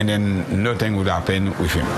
and then nothing would happen with him.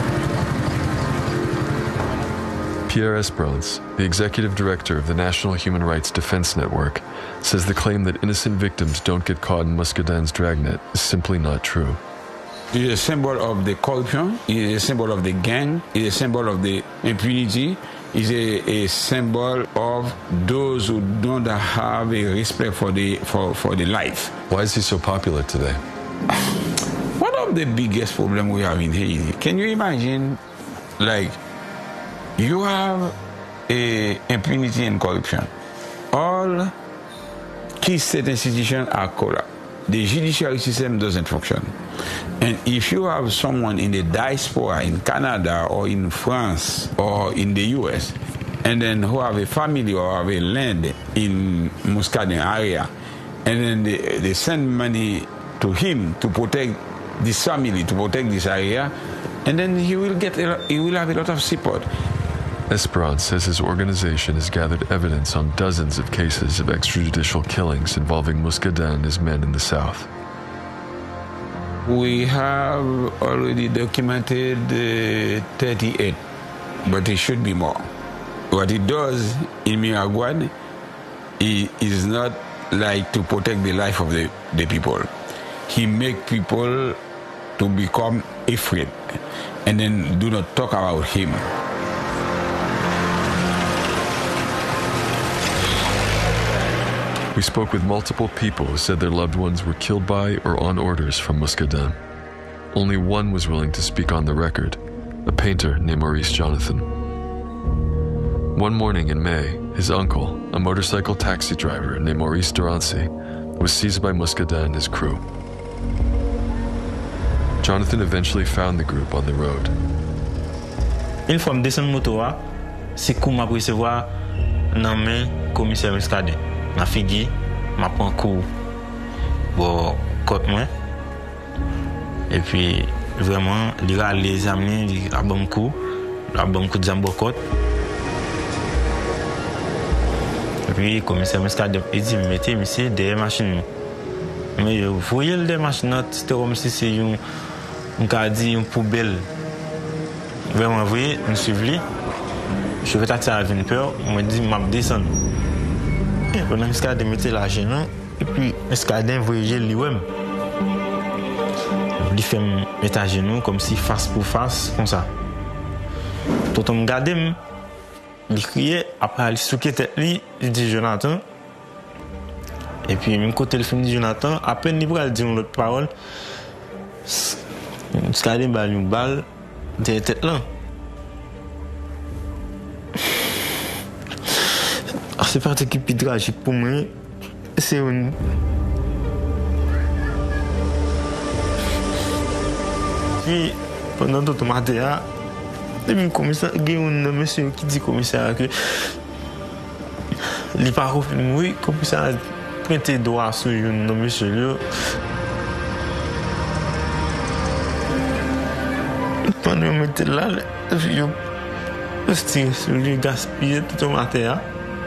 Pierre Esperance, the executive director of the National Human Rights Defense Network, says the claim that innocent victims don't get caught in Muscadin's dragnet is simply not true. It is a symbol of the corruption, it is a symbol of the gang, it is a symbol of the impunity, it is a symbol of those who don't have a respect for the life. Why is he so popular today? One of the biggest problems we have in Haiti, can you imagine, like, you have impunity and corruption. All key state institutions are corrupt. The judiciary system doesn't function. And if you have someone in the diaspora in Canada or in France or in the US, and then who have a family or have a land in Muscadin area, and then they send money to him to protect this family, to protect this area, and then he will have a lot of support. Esperance says his organization has gathered evidence on dozens of cases of extrajudicial killings involving Muscadin and his men in the south. We have already documented 38, but it should be more. What he does in Miraguad is not like to protect the life of the people. He makes people to become afraid and then do not talk about him. We spoke with multiple people who said their loved ones were killed by or on orders from Muscadin. Only one was willing to speak on the record, a painter named Maurice Jonathan. One morning in May, his uncle, a motorcycle taxi driver named Maurice Durancy, was seized by Muscadin and his crew. Jonathan eventually found the group on the road. Une fois que je descends de moto, c'est que je recevoir dans main commissaire Muscadin. Ma fille, m'a pris un coup pour côte moi. Et puis vraiment, il a les amener, il a bon coup de jambe côte. Et puis le commissaire Muscadin il dit mettez monsieur derrière machine. Mais vous voyez les machines, c'était comme si c'est une poubelle. Vraiment, vous voyez, je suis venu. Je vais taxer à une peur, on me dit m'a descendre. Et pendant que Muscadin mettait la gêne, et puis Muscadin voyageait lui-même. Il fait mettre à genoux comme si face pour face, comme ça. Tout le monde regardait, il criait, après il souquait tête, il dit Jonathan. Et puis, même côté le film de Jonathan, à peine il pourrait dire une autre parole, Muscadin a une balle de la tête là. C'est parti qui est tragique pour moi. C'est une. Puis, pendant tout le matin, il y a un monsieur qui dit commissaire que il part au film, oui, commissaire a prêté droit sur un monsieur. Pendant que je m'étais là, je suis sur lui gaspillé tout le matin.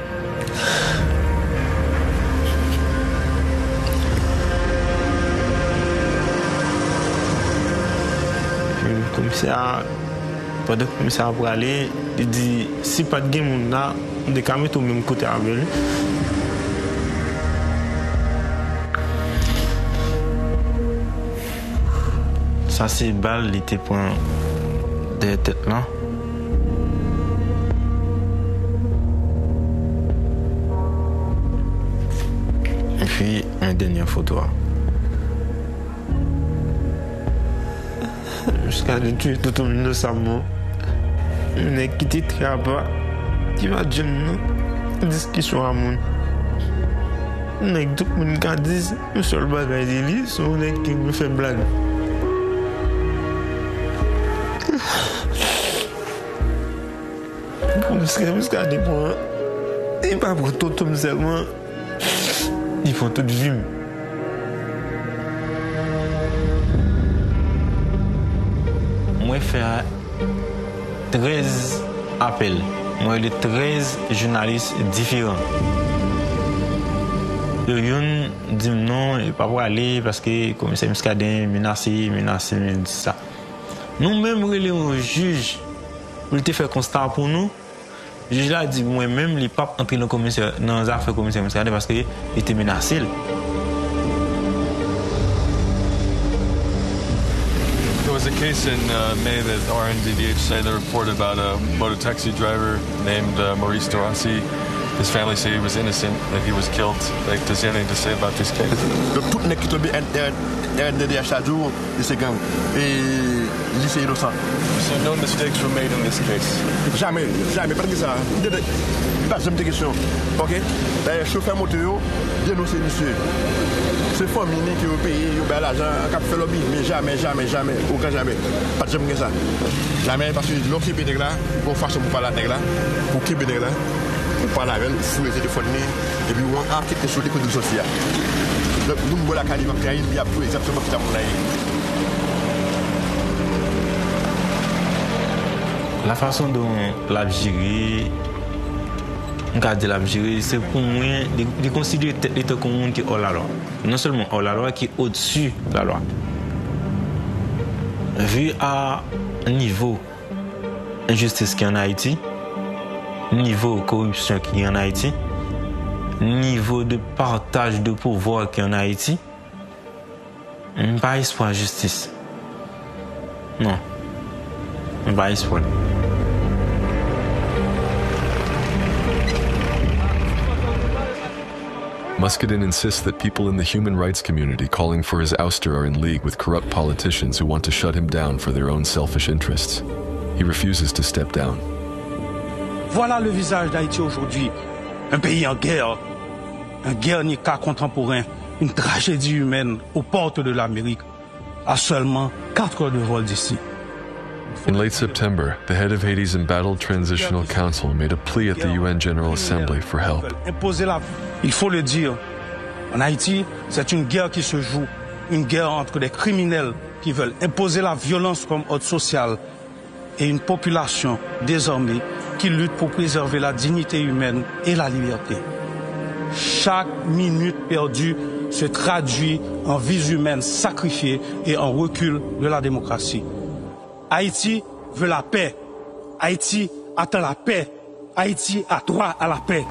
Le commissaire, pendant que le commissaire pour aller, il dit si pas de game là, on est quand même au même côté avec lui. Ça c'est balle, il était point de tête là. Et puis une dernière photo. Jusqu'à le tuer tout au milieu de sa mort. On est quitté très bas. Qui va dire une discussion à mon. On est tout le monde qui dit le seul bagage de lui, c'est on est qui me fait blague. Jusqu'à des points. Et pas pour tout le monde. Ils font toute vie. Moi, je fais 13 appels. Moi, j'ai 13 journalistes différents. Yon dit non, il pas pour aller parce que le commissaire Muscadet menacé ça. Nous-mêmes, le juge, il te fait constat pour nous. Le juge a dit moi-même, il n'est pas entré dans les affaires commissaire Muscadet parce qu'il était menacé. There was a case in May that RNDDH cited a report about a motor taxi driver named Maurice Dorassi. His family say he was innocent, that he was killed. Like, does he have anything to say about this case? Donc, tout le monde qui tombe RNDDH chaque jour, il se gagne. Et il est innocent. So no mistakes were made in this case? Jamais, pas de ça. Pas de question. Ok? Le chauffeur moteur, dénoncer monsieur. C'est famille qui ont payé, ils ont l'argent, qui ont fait lobby, mais jamais, aucun jamais. Pas de ça. Jamais, parce que l'on qui est là, on fasse pour parler avec là, pour qui est là, pour parler avec, fouiller le téléphone, et puis on enquête sur l'économie sociale. Donc, nous, on la calibre, il y a tout exactement ce qu'on a. La façon dont la gérée, c'est pour moi de considérer l'État comme un qui est hors la loi. Non seulement hors la loi, qui est au-dessus de la loi. Vu à niveau injustice qui est en Haïti, niveau corruption qui est en Haïti, niveau de partage de pouvoir qui est en Haïti, pas espoir de justice. Non. Pas espoir. Muscadin insists that people in the human rights community calling for his ouster are in league with corrupt politicians who want to shut him down for their own selfish interests. He refuses to step down. Voilà le visage d'Haïti aujourd'hui. Un pays en guerre. Un Guernica contemporain. Une tragédie humaine aux portes de l'Amérique. À seulement 4 heures de vol d'ici. In late September, the head of Haiti's embattled Transitional Council made a plea at the UN General Assembly for help. Il faut le dire, en Haïti, c'est une guerre qui se joue, une guerre entre des criminels qui veulent imposer la violence comme ordre social et une population désarmée qui lutte pour préserver la dignité humaine et la liberté. Chaque minute perdue se traduit en vies humaines sacrifiées et en recul de la démocratie. Haïti veut la paix. Haïti attend la paix. Haïti a droit à la paix.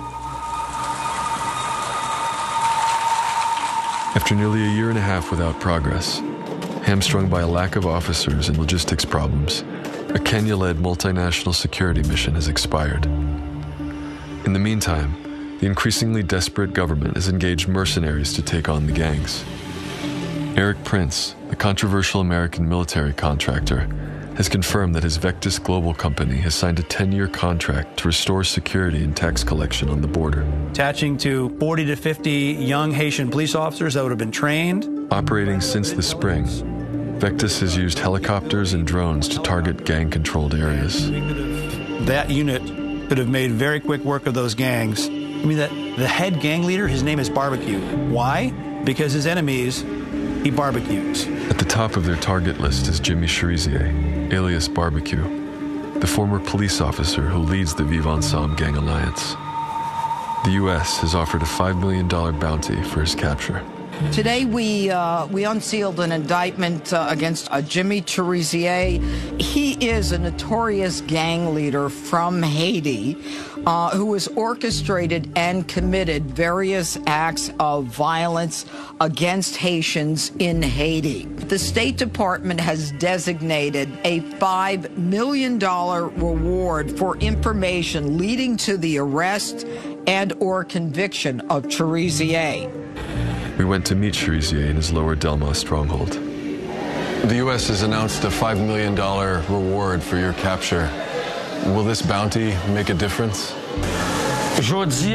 After nearly a year and a half without progress, hamstrung by a lack of officers and logistics problems, a Kenya-led multinational security mission has expired. In the meantime, the increasingly desperate government has engaged mercenaries to take on the gangs. Eric Prince, the controversial American military contractor, has confirmed that his Vectis Global company has signed a 10-year contract to restore security and tax collection on the border. Attaching to 40 to 50 young Haitian police officers that would have been trained. Operating since the spring, Vectis has used helicopters and drones to target gang-controlled areas. That unit could have made very quick work of those gangs. I mean, the head gang leader, his name is Barbecue. Why? Because his enemies, he barbecues. At the top of their target list is Jimmy Cherizier, alias Barbecue, the former police officer who leads the Vivre Ensemble Gang Alliance. The U.S. has offered a $5 million bounty for his capture. Today we unsealed an indictment against Jimmy Cherizier. He is a notorious gang leader from Haiti who has orchestrated and committed various acts of violence against Haitians in Haiti. The State Department has designated a $5 million reward for information leading to the arrest and or conviction of Cherizier. We went to meet Cherizier in his lower Delma stronghold. The U.S. has announced a $5 million reward for your capture. Will this bounty make a difference? Jodi,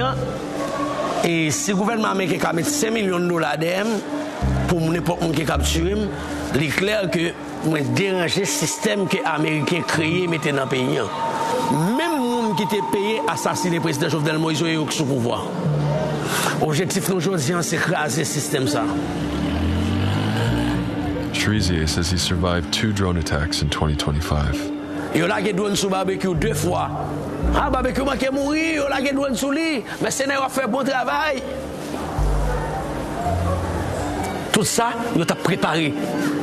et si le gouvernement américain a mis $5 millions pour n'importe qui capture, il est clair que moi déranger le système que les Américains créé mettent dans le pays. Même les gens qui étaient payés assassiner le président Jovenel Moïse et sous pouvoir. L'objectif aujourd'hui, c'est écraser le système. Cherizier says he survived 2 drone attacks in 2025. Il a eu drone sur Barbecue 2 fois. Ah, Barbecue manqué mourir, il a eu drone sur lui, mais c'est n'a fait bon travail. Tout ça, ils ont préparé.